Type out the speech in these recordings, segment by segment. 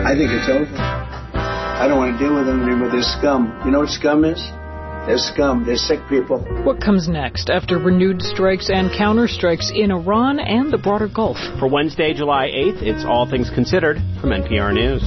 I think it's over. I don't want to deal with them anymore. They're scum. You know what scum is? They're scum. They're sick people. What comes next after renewed strikes and counterstrikes in Iran and the broader Gulf? For Wednesday, July 8th, it's All Things Considered from NPR News.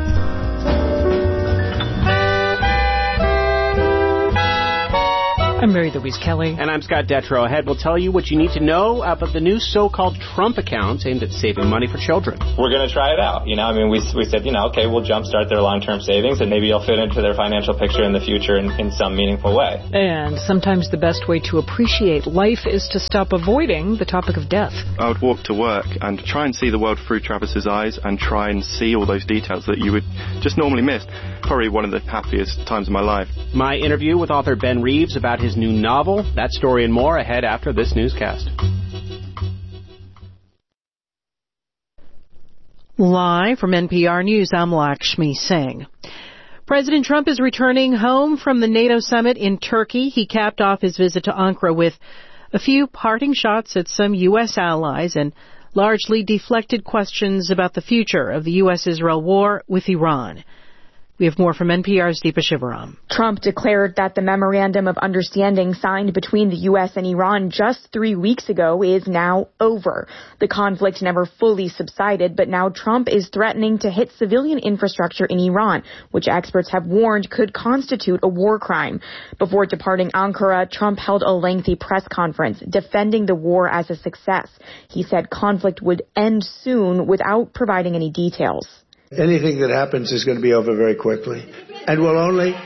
I'm Mary Louise Kelly. And I'm Scott Detrow. Ahead, we'll tell you what you need to know about the new so-called Trump accounts aimed at saving money for children. We're going to try it out. I mean, we said, okay, we'll jumpstart their long-term savings, and maybe it'll fit into their financial picture in the future in some meaningful way. And sometimes the best way to appreciate life is to stop avoiding the topic of death. I would walk to work and try and see the world through Travis's eyes and try and see all those details that you would just normally miss. Probably one of the happiest times of my life. My interview with author Ben Reeves about his new novel. That story and more ahead after this newscast. Live from NPR News, I'm Lakshmi Singh. President Trump is returning home from the NATO summit in Turkey. He capped off his visit to Ankara with a few parting shots at some U.S. allies and largely deflected questions about the future of the U.S.-Israel war with Iran. We have more from NPR's Deepa Shivaram. Trump declared that the memorandum of understanding signed between the U.S. and Iran just 3 weeks ago is now over. The conflict never fully subsided, but now Trump is threatening to hit civilian infrastructure in Iran, which experts have warned could constitute a war crime. Before departing Ankara, Trump held a lengthy press conference defending the war as a success. He said conflict would end soon without providing any details. Anything that happens is going to be over very quickly, and will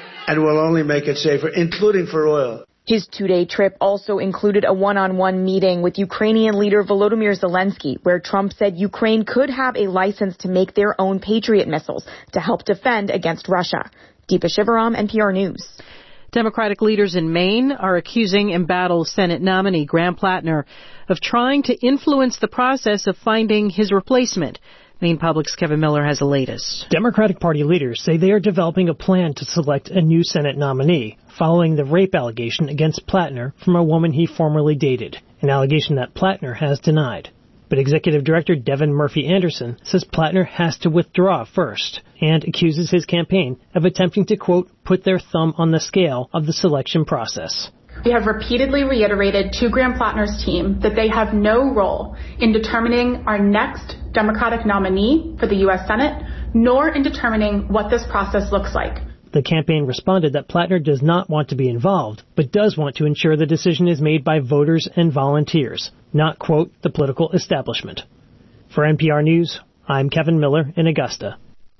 only make it safer, including for oil. His 2-day trip also included a one-on-one meeting with Ukrainian leader Volodymyr Zelensky, where Trump said Ukraine could have a license to make their own Patriot missiles to help defend against Russia. Deepa Shivaram, NPR News. Democratic leaders in Maine are accusing embattled Senate nominee Graham Plattner of trying to influence the process of finding his replacement. Maine Public's Kevin Miller has the latest. Democratic Party leaders say they are developing a plan to select a new Senate nominee following the rape allegation against Plattner from a woman he formerly dated, an allegation that Plattner has denied. But Executive Director Devin Murphy Anderson says Plattner has to withdraw first and accuses his campaign of attempting to, quote, put their thumb on the scale of the selection process. We have repeatedly reiterated to Graham Plattner's team that they have no role in determining our next Democratic nominee for the U.S. Senate, nor in determining what this process looks like. The campaign responded that Plattner does not want to be involved, but does want to ensure the decision is made by voters and volunteers, not, quote, the political establishment. For NPR News, I'm Kevin Miller in Augusta.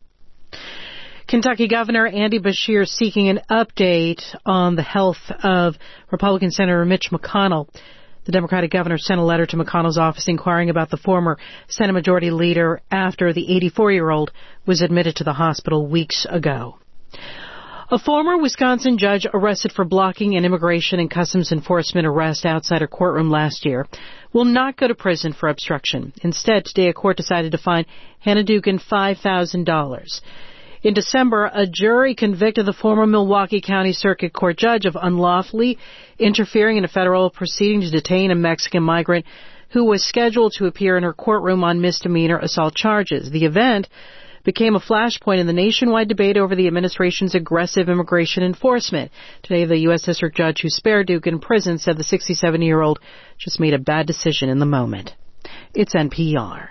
Kentucky Governor Andy Beshear seeking an update on the health of Republican Senator Mitch McConnell. The Democratic governor sent a letter to McConnell's office inquiring about the former Senate Majority Leader after the 84-year-old was admitted to the hospital weeks ago. A former Wisconsin judge arrested for blocking an Immigration and Customs Enforcement arrest outside a courtroom last year will not go to prison for obstruction. Instead, today a court decided to fine Hannah Dugan $5,000. In December, a jury convicted the former Milwaukee County Circuit Court judge of unlawfully interfering in a federal proceeding to detain a Mexican migrant who was scheduled to appear in her courtroom on misdemeanor assault charges. The event became a flashpoint in the nationwide debate over the administration's aggressive immigration enforcement. Today, the U.S. District Judge who spared Dugan in prison said the 67-year-old just made a bad decision in the moment. It's NPR.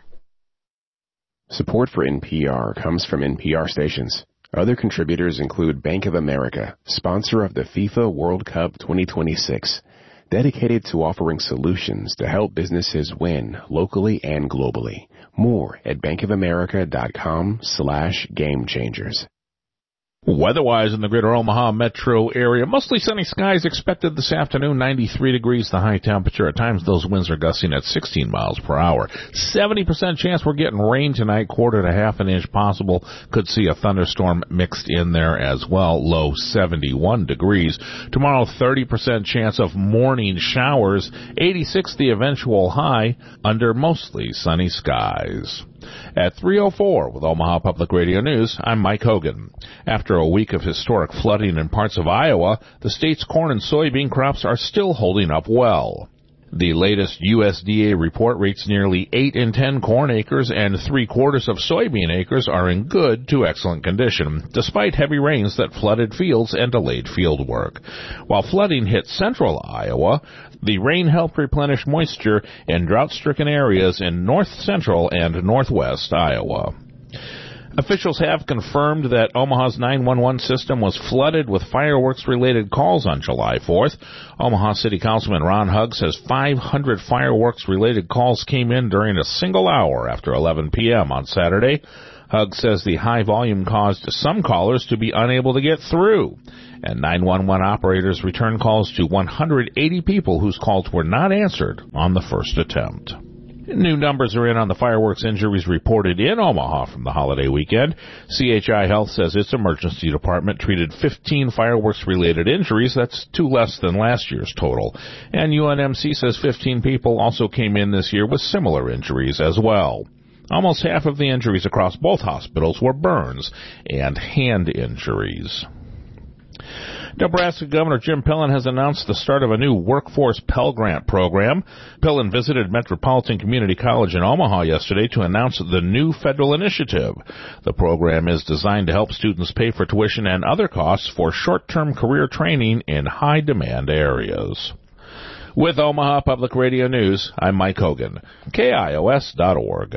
Support for NPR comes from NPR stations. Other contributors include Bank of America, sponsor of the FIFA World Cup 2026, dedicated to offering solutions to help businesses win locally and globally. More at bankofamerica.com/gamechangers. Weather-wise in the greater Omaha metro area, mostly sunny skies expected this afternoon, 93 degrees the high temperature. At times those winds are gusting at 16 miles per hour. 70% chance we're getting rain tonight, quarter to half an inch possible. Could see a thunderstorm mixed in there as well, low 71 degrees. Tomorrow, 30% chance of morning showers, 86 the eventual high, under mostly sunny skies. At 3:04 with Omaha Public Radio News, I'm Mike Hogan. After a week of historic flooding in parts of Iowa, the state's corn and soybean crops are still holding up well. The latest USDA report reads nearly 8 in 10 corn acres and 3/4 of soybean acres are in good to excellent condition, despite heavy rains that flooded fields and delayed field work. While flooding hit central Iowa, the rain helped replenish moisture in drought-stricken areas in north-central and northwest Iowa. Officials have confirmed that Omaha's 911 system was flooded with fireworks-related calls on July 4th. Omaha City Councilman Ron Hugg says 500 fireworks-related calls came in during a single hour after 11 p.m. on Saturday. Hugg says the high volume caused some callers to be unable to get through, and 911 operators returned calls to 180 people whose calls were not answered on the first attempt. New numbers are in on the fireworks injuries reported in Omaha from the holiday weekend. CHI Health says its emergency department treated 15 fireworks-related injuries. That's 2 less than last year's total. And UNMC says 15 people also came in this year with similar injuries as well. Almost half of the injuries across both hospitals were burns and hand injuries. Nebraska Governor Jim Pillen has announced the start of a new Workforce Pell Grant program. Pillen visited Metropolitan Community College in Omaha yesterday to announce the new federal initiative. The program is designed to help students pay for tuition and other costs for short-term career training in high-demand areas. With Omaha Public Radio News, I'm Mike Hogan, KIOS.org.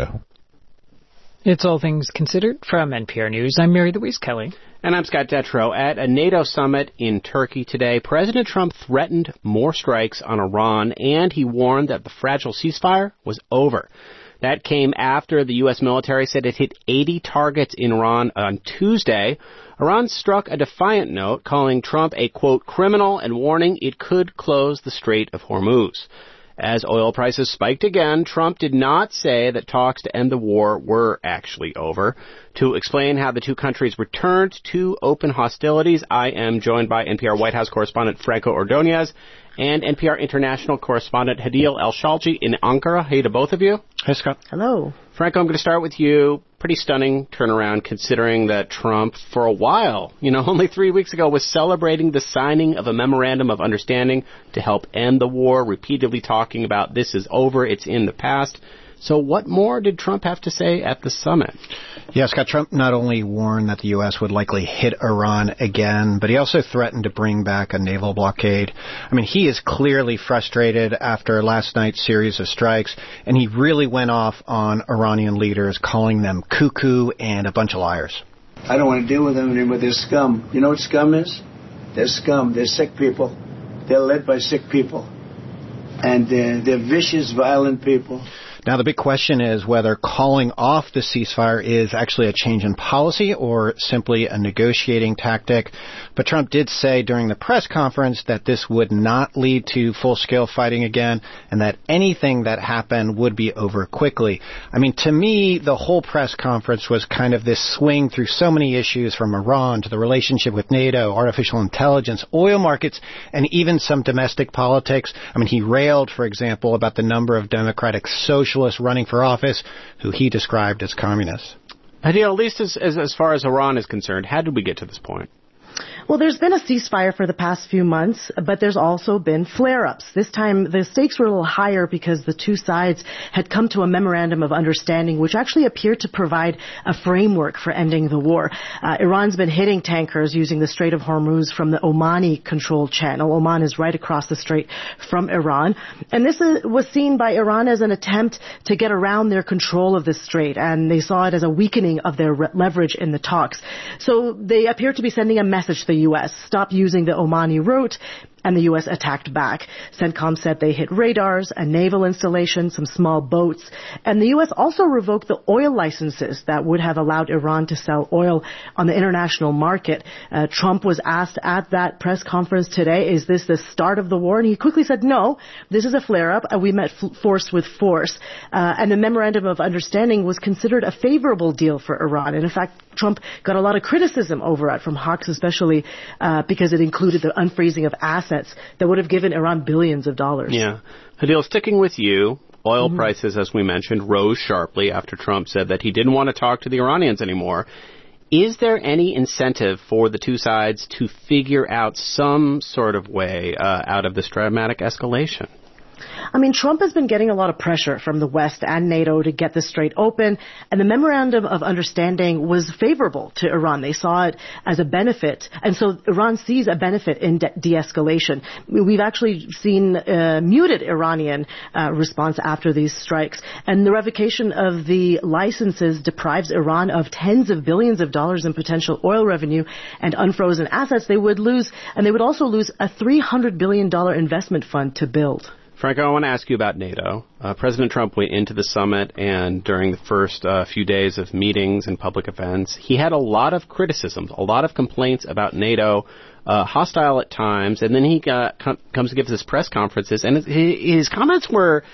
It's All Things Considered from NPR News. I'm Mary Louise Kelly. And I'm Scott Detrow. At a NATO summit in Turkey today, President Trump threatened more strikes on Iran, and he warned that the fragile ceasefire was over. That came after the U.S. military said it hit 80 targets in Iran on Tuesday. Iran struck a defiant note, calling Trump a, quote, criminal, and warning it could close the Strait of Hormuz. As oil prices spiked again, Trump did not say that talks to end the war were actually over. To explain how the two countries returned to open hostilities, I am joined by NPR White House correspondent Franco Ordonez and NPR international correspondent Hadil El-Shalji in Ankara. Hey to both of you. Hey, Scott. Hello. Franco, I'm going to start with you. Pretty stunning turnaround considering that Trump, for a while, only 3 weeks ago, was celebrating the signing of a memorandum of understanding to help end the war, repeatedly talking about this is over, it's in the past. So what more did Trump have to say at the summit? Yeah, Scott, Trump not only warned that the U.S. would likely hit Iran again, but he also threatened to bring back a naval blockade. I mean, he is clearly frustrated after last night's series of strikes, and he really went off on Iranian leaders, calling them cuckoo and a bunch of liars. I don't want to deal with them anymore. They're scum. You know what scum is? They're scum. They're sick people. They're led by sick people. And they're vicious, violent people. Now, the big question is whether calling off the ceasefire is actually a change in policy or simply a negotiating tactic. But Trump did say during the press conference that this would not lead to full-scale fighting again and that anything that happened would be over quickly. I mean, to me, the whole press conference was kind of this swing through so many issues from Iran to the relationship with NATO, artificial intelligence, oil markets, and even some domestic politics. I mean, he railed, for example, about the number of Democratic socialists running for office who he described as communists. Hadil, at least as far as Iran is concerned, how did we get to this point? Well, there's been a ceasefire for the past few months, but there's also been flare-ups. This time, the stakes were a little higher because the two sides had come to a memorandum of understanding, which actually appeared to provide a framework for ending the war. Iran's been hitting tankers using the Strait of Hormuz from the Omani-controlled channel. Oman is right across the strait from Iran. And this was seen by Iran as an attempt to get around their control of this strait, and they saw it as a weakening of their leverage in the talks. So they appear to be sending a message to the U.S. Stop using the Omani route, and the U.S. attacked back. CENTCOM said they hit radars, a naval installation, some small boats, and the U.S. also revoked the oil licenses that would have allowed Iran to sell oil on the international market. Trump was asked at that press conference today, is this the start of the war? And he quickly said, no, this is a flare-up, and we met force with force. And the memorandum of understanding was considered a favorable deal for Iran. And in fact, Trump got a lot of criticism over it, from Hawks especially, because it included the unfreezing of assets that would have given Iran billions of dollars. Yeah. Hadil, sticking with you, oil prices, as we mentioned, rose sharply after Trump said that he didn't want to talk to the Iranians anymore. Is there any incentive for the two sides to figure out some sort of way out of this dramatic escalation? I mean, Trump has been getting a lot of pressure from the West and NATO to get this strait open, and the Memorandum of Understanding was favorable to Iran. They saw it as a benefit, and so Iran sees a benefit in de-escalation. We've actually seen muted Iranian response after these strikes, and the revocation of the licenses deprives Iran of tens of billions of dollars in potential oil revenue and unfrozen assets they would lose, and they would also lose a $300 billion investment fund to build. Franco, I want to ask you about NATO. President Trump went into the summit, and during the first few days of meetings and public events, he had a lot of criticisms, a lot of complaints about NATO, hostile at times, and then he comes to give his press conferences, and his comments were